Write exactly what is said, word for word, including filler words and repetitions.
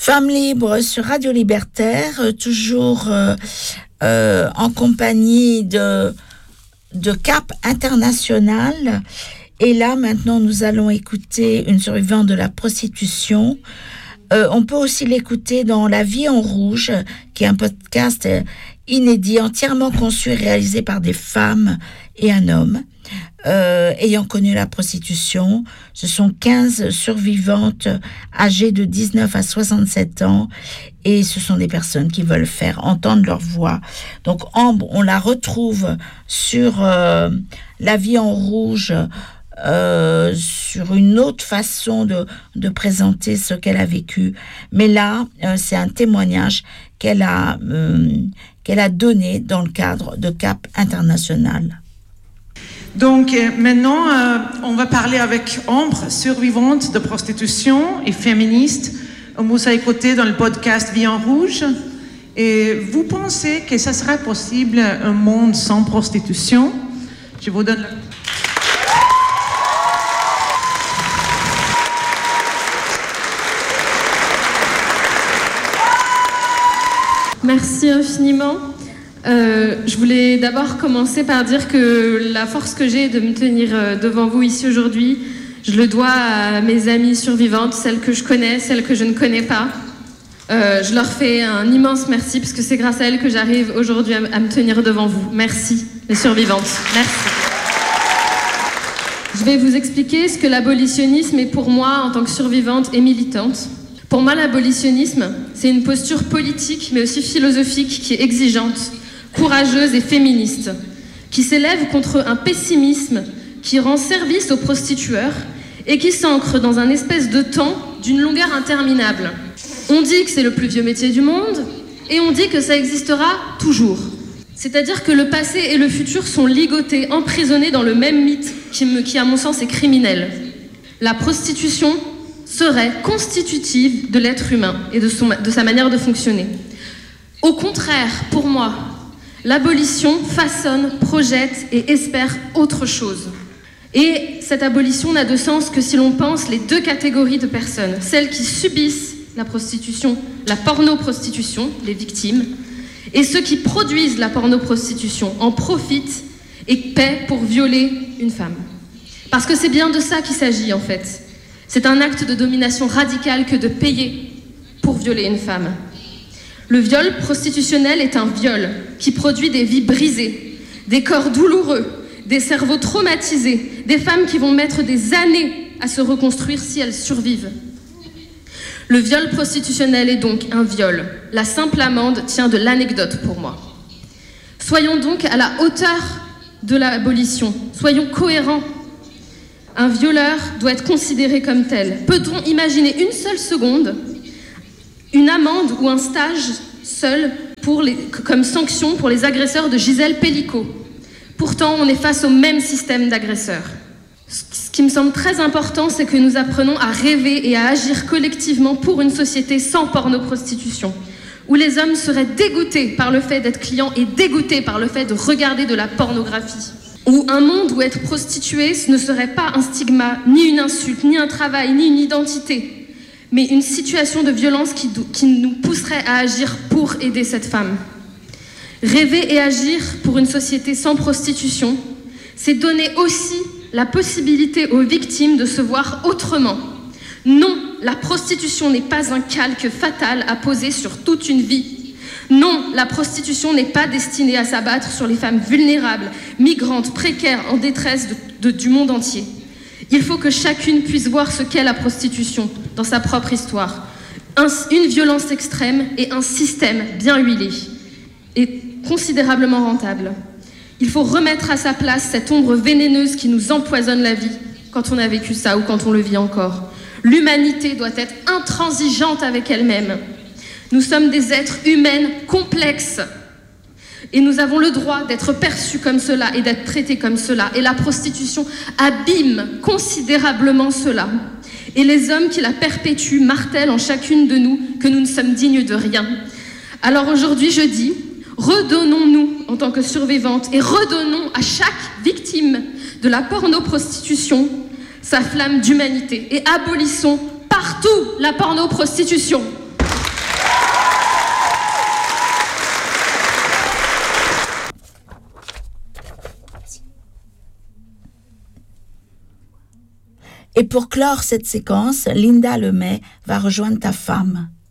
Femmes libres sur Radio Libertaire, euh, toujours euh, euh, en compagnie de, de Cap International. Et là, maintenant, nous allons écouter une survivante de la prostitution. Euh, on peut aussi l'écouter dans La Vie en Rouge, qui est un podcast inédit, entièrement conçu et réalisé par des femmes et un homme. Euh, ayant connu la prostitution, ce sont quinze survivantes âgées de dix-neuf à soixante-sept ans et ce sont des personnes qui veulent faire entendre leur voix. Donc Ambre, on la retrouve sur euh, La Vie en Rouge, euh, sur une autre façon de, de présenter ce qu'elle a vécu. Mais là, euh, c'est un témoignage qu'elle a, euh, qu'elle a donné dans le cadre de Cap International. Donc euh, maintenant, euh, on va parler avec Ambre, survivante de prostitution et féministe. On vous a écouté dans le podcast Vie en Rouge. Et vous pensez que ça serait possible un monde sans prostitution? Je vous donne la... Merci infiniment. Euh, je voulais d'abord commencer par dire que la force que j'ai de me tenir devant vous ici aujourd'hui, je le dois à mes amies survivantes, celles que je connais, celles que je ne connais pas. Euh, je leur fais un immense merci parce que c'est grâce à elles que j'arrive aujourd'hui à, à me tenir devant vous. Merci, les survivantes. Merci. Je vais vous expliquer ce que l'abolitionnisme est pour moi en tant que survivante et militante. Pour moi, l'abolitionnisme, c'est une posture politique mais aussi philosophique qui est exigeante, courageuse et féministe, qui s'élève contre un pessimisme qui rend service aux prostitueurs et qui s'ancre dans un espèce de temps d'une longueur interminable. On dit que c'est le plus vieux métier du monde et on dit que ça existera toujours. C'est-à-dire que le passé et le futur sont ligotés, emprisonnés dans le même mythe qui, me, qui à mon sens, est criminel. La prostitution serait constitutive de l'être humain et de, son, de sa manière de fonctionner. Au contraire, pour moi, l'abolition façonne, projette et espère autre chose. Et cette abolition n'a de sens que si l'on pense les deux catégories de personnes. Celles qui subissent la prostitution, la porno-prostitution, les victimes, et ceux qui produisent la porno-prostitution, en profitent et paient pour violer une femme. Parce que c'est bien de ça qu'il s'agit en fait. C'est un acte de domination radicale que de payer pour violer une femme. Le viol prostitutionnel est un viol qui produit des vies brisées, des corps douloureux, des cerveaux traumatisés, des femmes qui vont mettre des années à se reconstruire si elles survivent. Le viol prostitutionnel est donc un viol. La simple amende tient de l'anecdote pour moi. Soyons donc à la hauteur de l'abolition. Soyons cohérents. Un violeur doit être considéré comme tel. Peut-on imaginer une seule seconde une amende ou un stage seul pour les, comme sanction pour les agresseurs de Gisèle Pelicot? Pourtant, on est face au même système d'agresseurs. Ce qui me semble très important, c'est que nous apprenons à rêver et à agir collectivement pour une société sans porno-prostitution, où les hommes seraient dégoûtés par le fait d'être clients et dégoûtés par le fait de regarder de la pornographie. Ou un monde où être prostituée, ce ne serait pas un stigma, ni une insulte, ni un travail, ni une identité, mais une situation de violence qui, qui nous pousserait à agir pour aider cette femme. Rêver et agir pour une société sans prostitution, c'est donner aussi la possibilité aux victimes de se voir autrement. Non, la prostitution n'est pas un calque fatal à poser sur toute une vie. Non, la prostitution n'est pas destinée à s'abattre sur les femmes vulnérables, migrantes, précaires, en détresse de, de, du monde entier. Il faut que chacune puisse voir ce qu'est la prostitution dans sa propre histoire. Un, une violence extrême et un système bien huilé et considérablement rentable. Il faut remettre à sa place cette ombre vénéneuse qui nous empoisonne la vie quand on a vécu ça ou quand on le vit encore. L'humanité doit être intransigeante avec elle-même. Nous sommes des êtres humains complexes et nous avons le droit d'être perçus comme cela et d'être traités comme cela. Et la prostitution abîme considérablement cela. Et les hommes qui la perpétuent martèlent en chacune de nous que nous ne sommes dignes de rien. Alors aujourd'hui, je dis, redonnons-nous en tant que survivantes et redonnons à chaque victime de la porno-prostitution sa flamme d'humanité et abolissons partout la porno-prostitution. Et pour clore cette séquence, Linda Lemay va rejoindre ta femme.